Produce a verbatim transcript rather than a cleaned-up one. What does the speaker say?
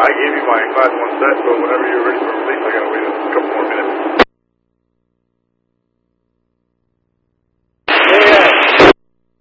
I gave you my class one set, so whenever you're ready for release, I gotta wait a couple more